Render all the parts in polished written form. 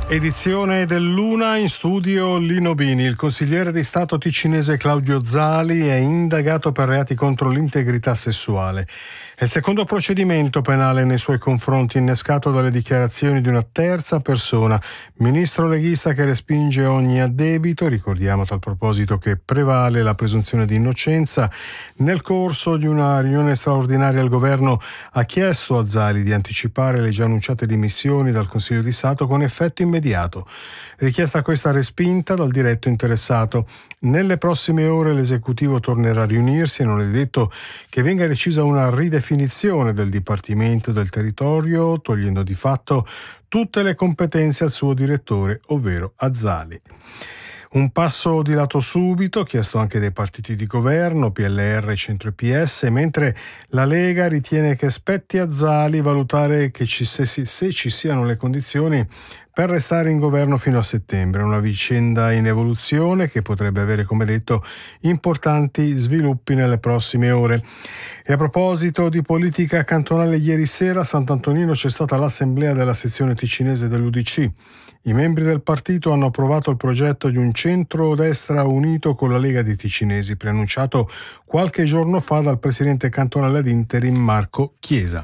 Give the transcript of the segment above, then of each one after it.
Edizione dell'Una, in studio Lino Bini. Il consigliere di Stato ticinese Claudio Zali è indagato per reati contro l'integrità sessuale. È il secondo procedimento penale nei suoi confronti, innescato dalle dichiarazioni di una terza persona, ministro leghista che respinge ogni addebito. Ricordiamo a tal proposito che prevale la presunzione di innocenza. Nel corso di una riunione straordinaria il governo ha chiesto a Zali di anticipare le già annunciate dimissioni dal Consiglio di Stato con effetto immediato. Richiesta questa respinta dal diretto interessato. Nelle prossime ore l'esecutivo tornerà a riunirsi e non è detto che venga decisa una ridefinizione del Dipartimento del Territorio, togliendo di fatto tutte le competenze al suo direttore, ovvero a Zali. Un passo di lato subito, chiesto anche dai partiti di governo, PLR, Centro e PS, mentre la Lega ritiene che spetti a Zali valutare che se ci siano le condizioni per restare in governo fino a settembre. Una vicenda in evoluzione che potrebbe avere, come detto, importanti sviluppi nelle prossime ore. E a proposito di politica cantonale, ieri sera a Sant'Antonino c'è stata l'assemblea della sezione ticinese dell'UDC. I membri del partito hanno approvato il progetto di un centro-destra unito con la Lega dei Ticinesi, preannunciato qualche giorno fa dal presidente cantonale ad interim Marco Chiesa.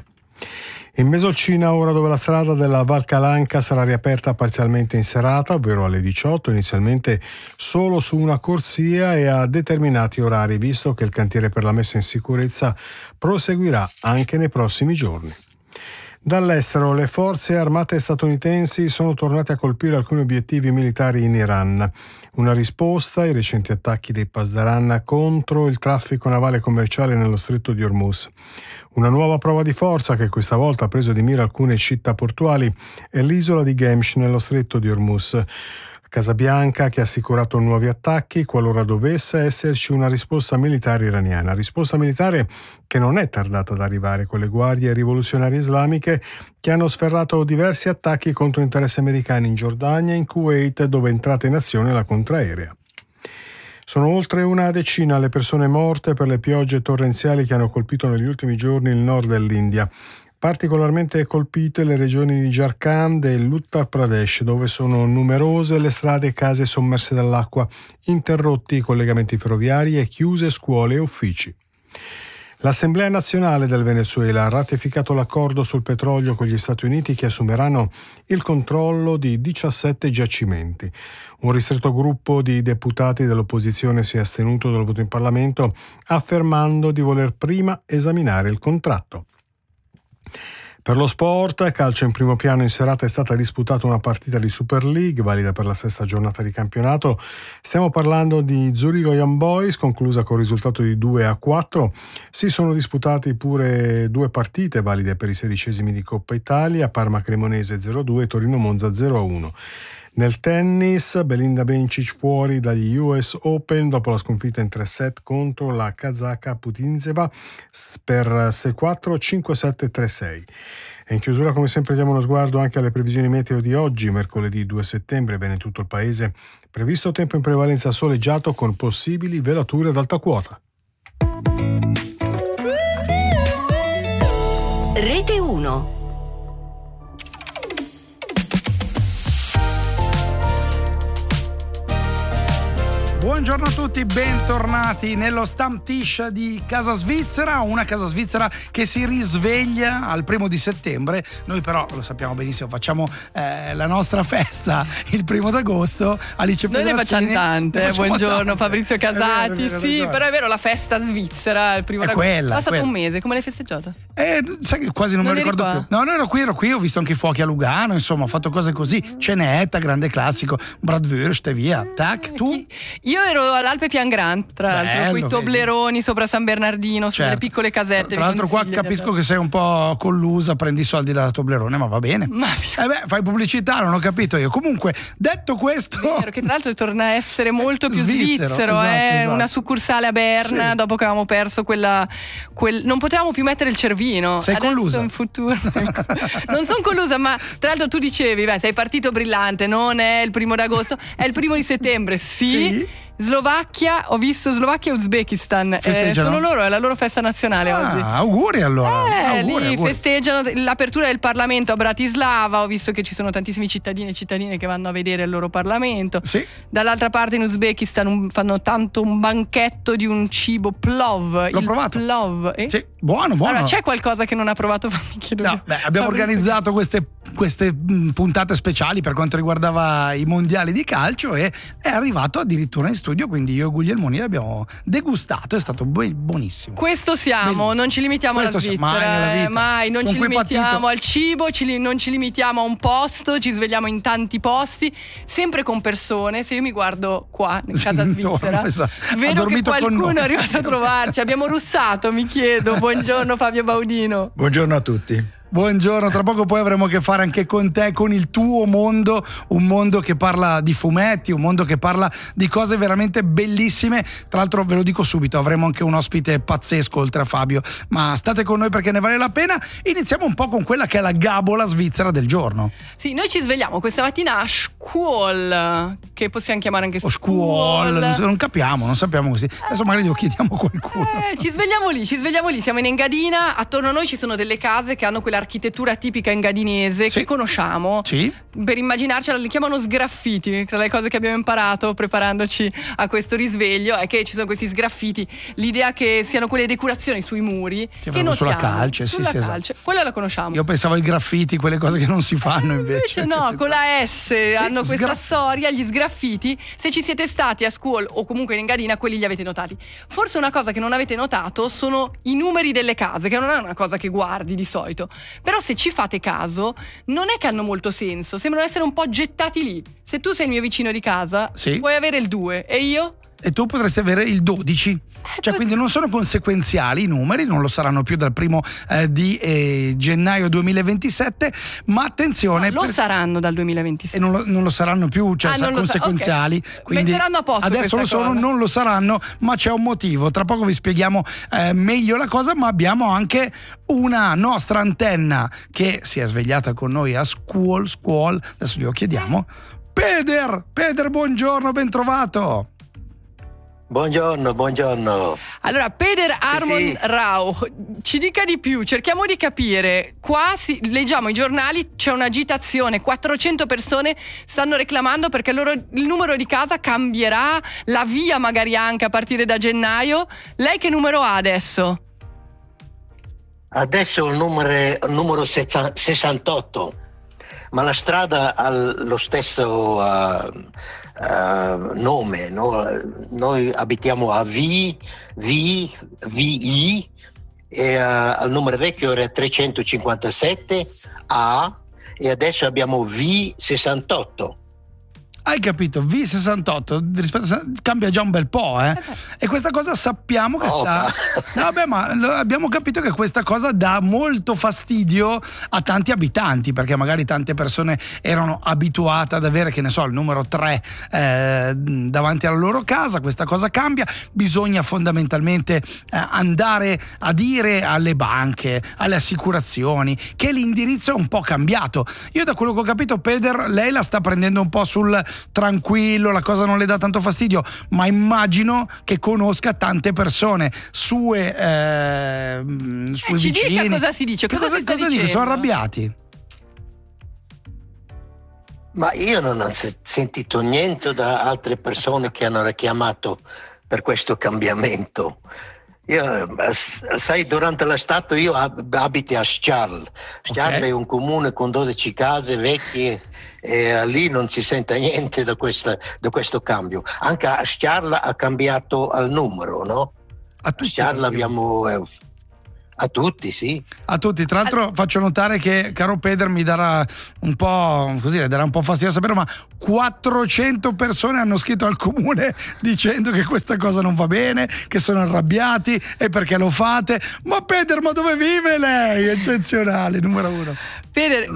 In Mesolcina, ora dove la strada della Val Calanca sarà riaperta parzialmente in serata, ovvero alle 18, inizialmente solo su una corsia e a determinati orari, visto che il cantiere per la messa in sicurezza proseguirà anche nei prossimi giorni. Dall'estero, le forze armate statunitensi sono tornate a colpire alcuni obiettivi militari in Iran. Una risposta ai recenti attacchi dei Pasdaran contro il traffico navale commerciale nello stretto di Hormuz. Una nuova prova di forza che questa volta ha preso di mira alcune città portuali è l'isola di Gemsh nello stretto di Hormuz. Casabianca che ha assicurato nuovi attacchi qualora dovesse esserci una risposta militare iraniana. Risposta militare che non è tardata ad arrivare con le guardie rivoluzionarie islamiche che hanno sferrato diversi attacchi contro interessi americani in Giordania e in Kuwait, dove è entrata in azione la contraerea. Sono oltre una decina le persone morte per le piogge torrenziali che hanno colpito negli ultimi giorni il nord dell'India. Particolarmente colpite le regioni di Jharkhand e l'Uttar Pradesh, dove sono numerose le strade e case sommerse dall'acqua, interrotti i collegamenti ferroviari e chiuse scuole e uffici. L'Assemblea nazionale del Venezuela ha ratificato l'accordo sul petrolio con gli Stati Uniti che assumeranno il controllo di 17 giacimenti. Un ristretto gruppo di deputati dell'opposizione si è astenuto dal voto in Parlamento, affermando di voler prima esaminare il contratto. Per lo sport, calcio in primo piano, in serata è stata disputata una partita di Super League valida per la sesta giornata di campionato. Stiamo parlando di Zurigo Young Boys, conclusa con risultato di 2-4. Si sono disputati pure due partite valide per i 16esimi di Coppa Italia, Parma Cremonese 0-2 e Torino Monza 0-1. Nel tennis, Belinda Bencic fuori dagli US Open dopo la sconfitta in 3 set contro la kazaka Putintseva per 6-4, 5-7, 3-6. E in chiusura, come sempre, diamo uno sguardo anche alle previsioni meteo di oggi, mercoledì 2 settembre. Bene, in tutto il paese previsto tempo in prevalenza soleggiato con possibili velature ad alta quota. Rete 1. Buongiorno a tutti, bentornati nello Stammtisch di Casa Svizzera, una Casa Svizzera che si risveglia al 1 di settembre. Noi però, lo sappiamo benissimo, facciamo la nostra festa il 1 d'agosto. Alice Noi ne facciamo tante, buongiorno tante. Fabrizio Casati, è vero, sì, però è vero, la festa svizzera il 1 d'agosto. È passato un mese, come l'hai festeggiata? Sai che quasi non me lo ricordo più. No, ero qui, ho visto anche i fuochi a Lugano, insomma, ho fatto cose così, cenetta, grande classico, Bratwurst e via. Tac, tu? Io ero all'Alpe Piangran, tra l'altro, con i Tobleroni sopra San Bernardino, certo, sulle piccole casette. Tra l'altro qua capisco che sei un po' collusa, prendi i soldi dalla Toblerone, ma va bene. Fai pubblicità, non ho capito io. Comunque, detto questo, vero, che tra l'altro torna a essere molto più svizzero, esatto. Una succursale a Berna, sì, dopo che avevamo perso non potevamo più mettere il cervino. Sei adesso collusa? In futuro non sono collusa, ma tra l'altro tu dicevi, sei partito brillante, non è il 1 d'agosto, è il 1 di settembre, sì. Slovacchia, ho visto Slovacchia e Uzbekistan. Sono loro, è la loro festa nazionale oggi. Auguri allora. Auguri. Festeggiano l'apertura del Parlamento a Bratislava. Ho visto che ci sono tantissimi cittadini e cittadine che vanno a vedere il loro Parlamento. Sì. Dall'altra parte in Uzbekistan fanno tanto un banchetto di un cibo plov. L'ho provato. Plov. Sì, buono. Allora, c'è qualcosa che non ha provato? Abbiamo organizzato queste puntate speciali per quanto riguardava i mondiali di calcio e è arrivato addirittura in studio, quindi io e Guglielmoni l'abbiamo degustato, è stato buonissimo. Questo siamo, bellissimo. Non ci limitiamo alla Svizzera, mai non ci limitiamo al cibo, non ci limitiamo a un posto, ci svegliamo in tanti posti, sempre con persone. Se io mi guardo qua in casa svizzera, vedo che qualcuno è arrivato a trovarci. Abbiamo russato, mi chiedo. Buongiorno Fabio Baudino. Buongiorno a tutti. Buongiorno, tra poco poi avremo a che fare anche con te, con il tuo mondo, un mondo che parla di fumetti, un mondo che parla di cose veramente bellissime. Tra l'altro ve lo dico subito, avremo anche un ospite pazzesco oltre a Fabio, ma state con noi perché ne vale la pena. Iniziamo un po' con quella che è la gabola svizzera del giorno. Sì, noi ci svegliamo questa mattina a Scuol, che possiamo chiamare anche Scuol. Non capiamo, non sappiamo così. Adesso magari lo chiediamo a qualcuno. Ci svegliamo lì, siamo in Engadina, attorno a noi ci sono delle case che hanno quella architettura tipica engadinese che conosciamo. Sì. Per immaginarcela li chiamano sgraffiti. Tra le cose che abbiamo imparato preparandoci a questo risveglio è che ci sono questi sgraffiti. L'idea che siano quelle decorazioni sui muri che notiamo sulla calce, sulla calce. Esatto. Quella la conosciamo. Io pensavo ai graffiti, quelle cose che non si fanno invece no, con la S hanno questa storia, gli sgraffiti. Se ci siete stati a Scuol o comunque in Engadina, quelli li avete notati. Forse una cosa che non avete notato sono i numeri delle case, che non è una cosa che guardi di solito. Però se ci fate caso, non è che hanno molto senso, sembrano essere un po' gettati lì. Se tu sei il mio vicino di casa, puoi avere il 2 e io? E tu potresti avere il 12. Cioè, quindi non sono conseguenziali i numeri, non lo saranno più dal 1 di gennaio 2027, ma attenzione, lo saranno dal 2027 e non lo saranno più, cioè conseguenziali, okay. Quindi metteranno a posto adesso lo sono, non lo saranno, ma c'è un motivo. Tra poco vi spieghiamo meglio la cosa, ma abbiamo anche una nostra antenna che si è svegliata con noi a Scuol, adesso glielo chiediamo. Peder, buongiorno, ben trovato. Buongiorno. Allora, Peder Armond Rauch, ci dica di più, cerchiamo di capire. Qua leggiamo i giornali, c'è un'agitazione, 400 persone stanno reclamando perché il numero di casa cambierà, la via magari anche a partire da gennaio. Lei che numero ha adesso? Adesso il numero 68, ma la strada ha lo stesso nome, no? Noi abitiamo a VI e al numero vecchio era 357 A e adesso abbiamo V68. Hai capito? V68 cambia già un bel po', E questa cosa sappiamo che abbiamo capito che questa cosa dà molto fastidio a tanti abitanti, perché magari tante persone erano abituate ad avere, che ne so, il numero 3 davanti alla loro casa. Questa cosa cambia, bisogna fondamentalmente andare a dire alle banche, alle assicurazioni che l'indirizzo è un po' cambiato. Io da quello che ho capito, Peder, lei la sta prendendo un po' sul tranquillo, la cosa non le dà tanto fastidio, ma immagino che conosca tante persone, sue vicini. Ci dica cosa si dice, cosa si sta dicendo? Sono arrabbiati. Ma io non ho sentito niente da altre persone che hanno richiamato per questo cambiamento. Sai, durante l'estate io abito a Sciarl. Sciarl è un comune con 12 case vecchie e lì non si sente niente da questo cambio. Anche a Sciarl ha cambiato il numero, no? A Sciarl abbiamo... A tutti, sì. A tutti. Tra l'altro faccio notare che, caro Peder, mi darà un po' così, le darà un po' fastidio sapere, ma 400 persone hanno scritto al comune dicendo che questa cosa non va bene, che sono arrabbiati e perché lo fate. Ma Peder, ma dove vive lei? Eccezionale, numero 1. Peder,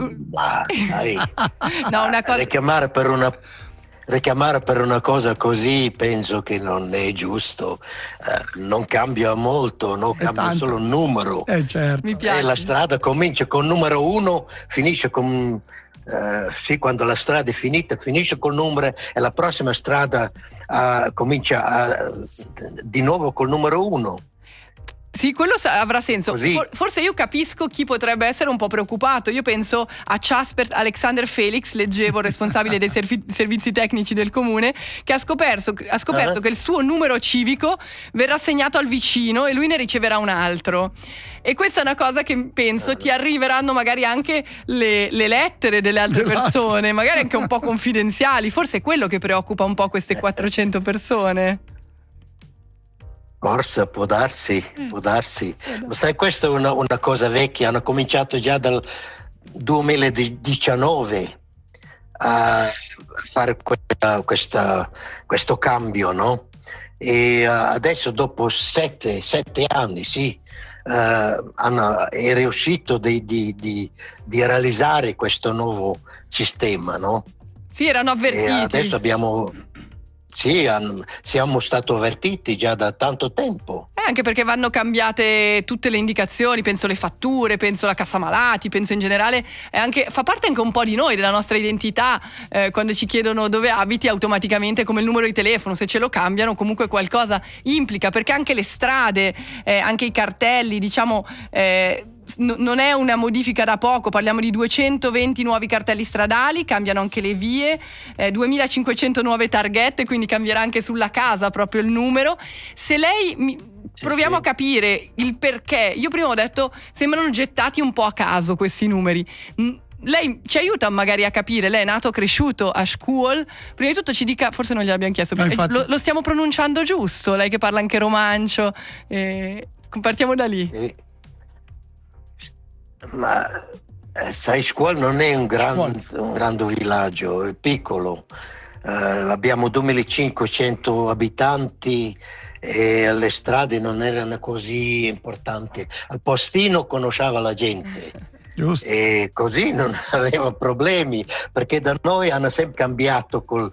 no, una cosa... Richiamare per una cosa così penso che non è giusto, non cambia molto, no? Cambia solo il numero. Certo. Mi piace. E la strada comincia con numero 1, finisce con sì, quando la strada è finita, finisce col numero e la prossima strada comincia di nuovo col numero 1. Sì, quello avrà senso. Forse io capisco chi potrebbe essere un po' preoccupato. Io penso a Casper Alexander Felix, leggevo, responsabile dei servizi tecnici del comune, che ha scoperto che il suo numero civico verrà assegnato al vicino e lui ne riceverà un altro. E questa è una cosa che penso ti arriveranno magari anche le lettere delle altre persone, magari anche un po' confidenziali. Forse è quello che preoccupa un po' queste 400 persone. Forse può darsi. Ma sai, questa è una cosa vecchia, hanno cominciato già dal 2019 a fare questo cambio, no? E adesso dopo 7 anni, è riuscito di realizzare questo nuovo sistema, no? Sì, erano avvertiti. E adesso siamo stati avvertiti già da tanto tempo. Anche perché vanno cambiate tutte le indicazioni, penso le fatture, penso la cassa malati, penso in generale, fa parte anche un po' di noi, della nostra identità, quando ci chiedono dove abiti automaticamente come il numero di telefono, se ce lo cambiano comunque qualcosa implica, perché anche le strade, anche i cartelli, diciamo... non è una modifica da poco, parliamo di 220 nuovi cartelli stradali, cambiano anche le vie, 2500 nuove targhette, quindi cambierà anche sulla casa proprio il numero. Se lei proviamo a capire il perché. Io prima ho detto sembrano gettati un po' a caso questi numeri. Lei ci aiuta magari a capire, lei è nato, cresciuto a Scuol, prima di tutto ci dica, forse non gliel'abbiamo chiesto, lo stiamo pronunciando giusto, lei che parla anche romancio, partiamo da lì. Ma sai, Scuol non è un grande villaggio, è piccolo, abbiamo 2500 abitanti e le strade non erano così importanti, al postino conosceva la gente. Giusto. E così non aveva problemi, perché da noi hanno sempre cambiato col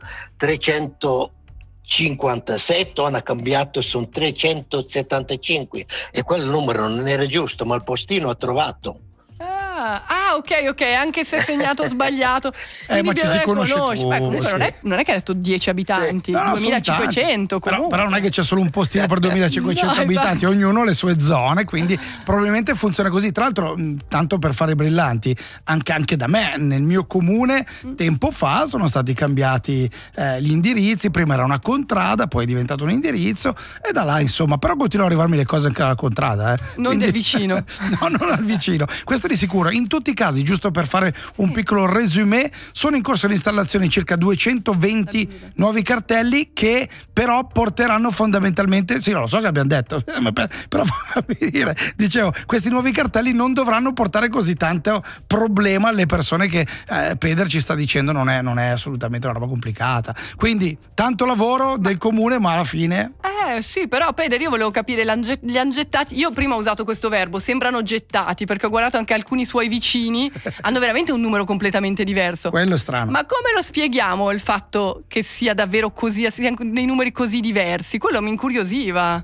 357, hanno cambiato su 375 e quel numero non era giusto, ma il postino ha trovato. Ok, anche se è segnato sbagliato. Ma ci si conosce comunque non è che ha detto 10 abitanti, 2500 comunque. Però non è che c'è solo un postino per 2500 abitanti, ognuno ha le sue zone, quindi probabilmente funziona così. Tra l'altro, tanto per fare brillanti, anche da me, nel mio comune, tempo fa sono stati cambiati gli indirizzi, prima era una contrada, poi è diventato un indirizzo e da là insomma, però continuano ad arrivarmi le cose anche alla contrada. Non del vicino. No, non al vicino, questo di sicuro. In tutti i casi, giusto per fare un piccolo resumé, sono in corso l'installazione di circa 220 nuovi cartelli che però porteranno fondamentalmente, sì, lo so che abbiamo detto, però dicevo, questi nuovi cartelli non dovranno portare così tanto problema alle persone che Peder ci sta dicendo non è assolutamente una roba complicata. Quindi tanto lavoro del comune, ma alla fine... Sì, però Peder, io volevo capire, li han gettati. Io prima ho usato questo verbo, sembrano gettati, perché ho guardato anche alcuni suoi vicini, hanno veramente un numero completamente diverso. Quello è strano. Ma come lo spieghiamo il fatto che sia davvero così, siano dei numeri così diversi? Quello mi incuriosiva.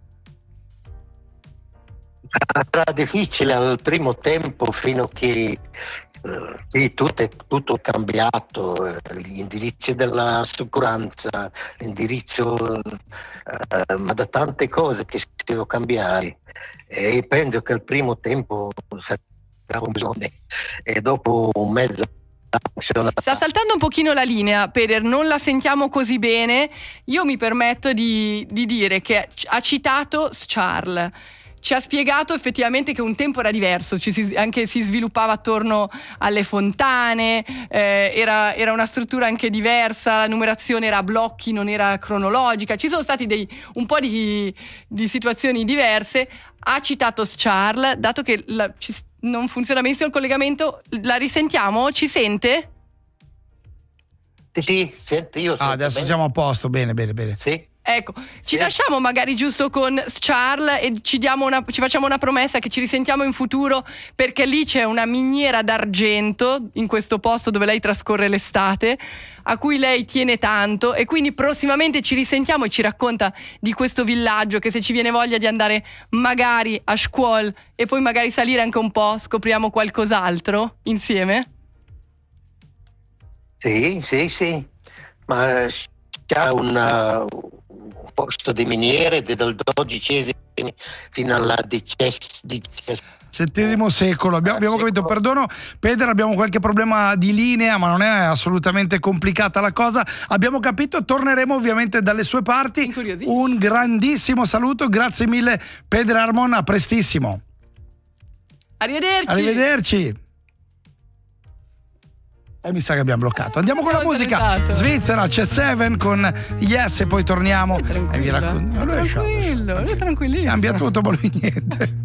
Era difficile al primo tempo, fino a che tutto è cambiato, gli indirizzi della sicurezza, l'indirizzo, ma da tante cose che si devono cambiare, e penso che al primo tempo sarà un bisogno e dopo un mese sta saltando un pochino la linea, Peder, non la sentiamo così bene. Io mi permetto di dire che ha citato Charles. Ci ha spiegato effettivamente che un tempo era diverso, anche si sviluppava attorno alle fontane, era una struttura anche diversa, la numerazione era a blocchi, non era cronologica, ci sono stati un po' di situazioni diverse. Ha citato Charles, dato che non funziona benissimo il collegamento, la risentiamo? Ci sente? Sì, senti, io adesso bene. Siamo a posto, bene. Sì. Ecco, ci lasciamo magari giusto con Charles e ci facciamo una promessa che ci risentiamo in futuro, perché lì c'è una miniera d'argento in questo posto dove lei trascorre l'estate, a cui lei tiene tanto, e quindi prossimamente ci risentiamo e ci racconta di questo villaggio, che se ci viene voglia di andare magari a Scuol e poi magari salire anche un po', scopriamo qualcos'altro insieme. Sì, ma c'è un posto di miniere dal XII fino al XVII secolo. Abbiamo capito, perdono Pedro, abbiamo qualche problema di linea, ma non è assolutamente complicata la cosa. Abbiamo capito, torneremo ovviamente dalle sue parti. Un grandissimo saluto, grazie mille Pedro Armon, a prestissimo. Arrivederci. E mi sa che abbiamo bloccato. Andiamo con la musica. Svizzera, c'è Seven con Yes e poi torniamo e vi raccontiamo. Tranquillo, tranquillissimo. Cambia tutto, ma lui niente.